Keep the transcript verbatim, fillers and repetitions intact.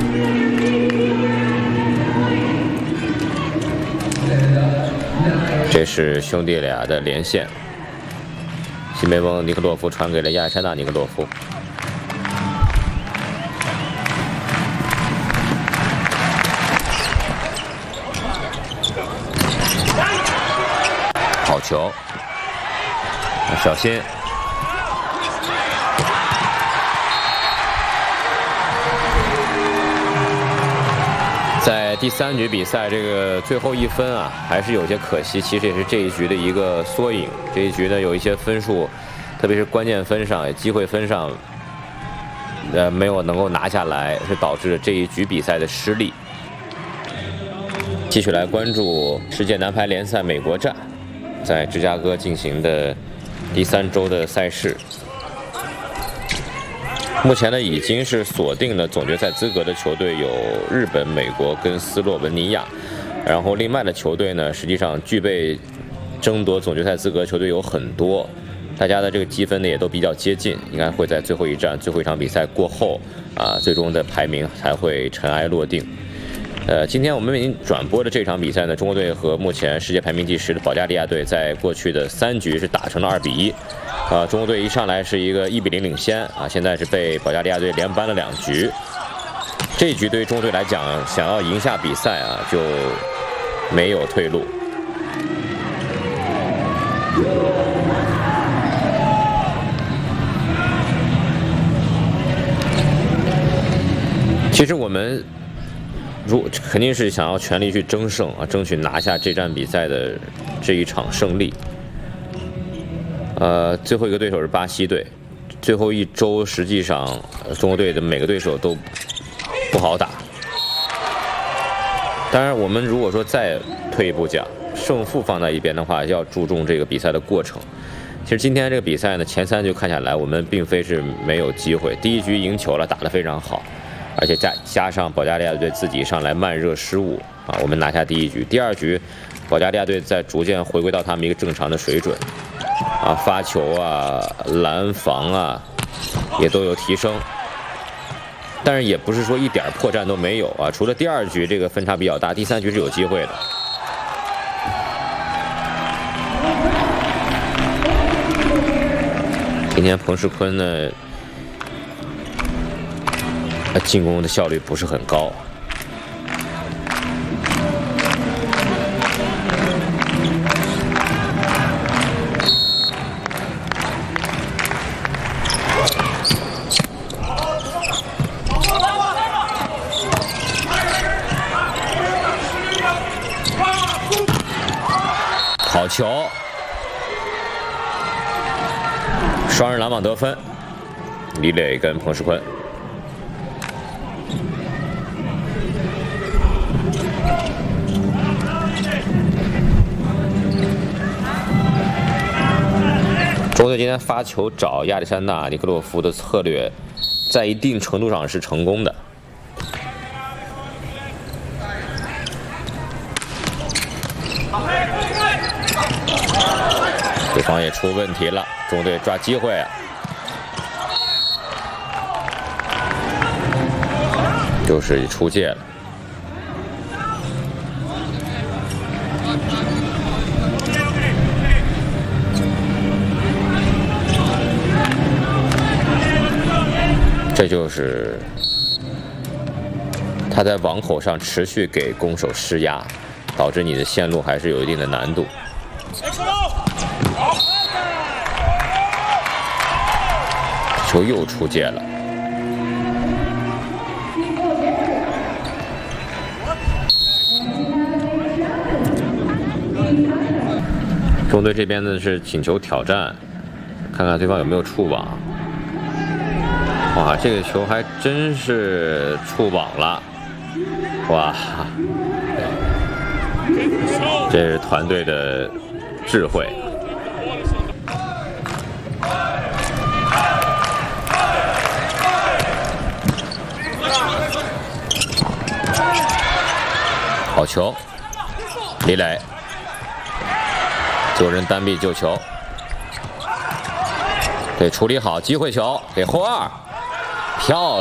这是兄弟俩的连线，西梅翁尼克洛夫传给了亚历山大尼克洛夫。好球，小心。 在第三局比赛，这个最后一分啊，还是有些可惜。其实也是这一局的一个缩影。这一局呢，有一些分数，特别是关键分上、机会分上，呃，没有能够拿下来，是导致这一局比赛的失利。继续来关注世界男排联赛美国站，在芝加哥进行的第三周的赛事。 目前呢，已经是锁定了总决赛资格的球队有日本、美国跟斯洛文尼亚，然后另外的球队呢，实际上具备争夺总决赛资格的球队有很多，大家的这个积分呢也都比较接近，应该会在最后一站、最后一场比赛过后啊，最终的排名才会尘埃落定。呃，今天我们为您转播的这场比赛呢，中国队和目前世界排名第十的保加利亚队在过去的三局是打成了二比一。 啊，中国队一上来是一个一比零领先啊，现在是被保加利亚队连扳了两局。这一局对于中国队来讲，想要赢下比赛啊，就没有退路。其实我们如肯定是想要全力去争胜啊，争取拿下这站比赛的这一场胜利。 呃，最后一个对手是巴西队，最后一周实际上，中国队的每个对手都不好打。当然，我们如果说再退一步讲，胜负放在一边的话，要注重这个比赛的过程。其实今天这个比赛呢，前三局看下来，我们并非是没有机会。第一局赢球了，打得非常好，而且加加上保加利亚队自己上来慢热失误啊，我们拿下第一局。第二局，保加利亚队在逐渐回归到他们一个正常的水准。 啊，发球啊，拦防啊，也都有提升，但是也不是说一点破绽都没有啊。除了第二局这个分差比较大，第三局是有机会的。今天彭世坤呢，进攻的效率不是很高。 好球，双人拦网得分，李磊跟彭世坤。中国队今天发球找亚历山大尼克洛夫的策略，在一定程度上是成功的。 对方也出问题了，中国队抓机会啊，就是出界了。这就是他在网口上持续给攻手施压，导致你的线路还是有一定的难度。 球又出界了，中队这边呢是请求挑战，看看对方有没有触网。哇，这个球还真是触网了，哇！这是团队的智慧。 好球，李磊，做人单臂救球，对，处理好机会球给后二，漂亮。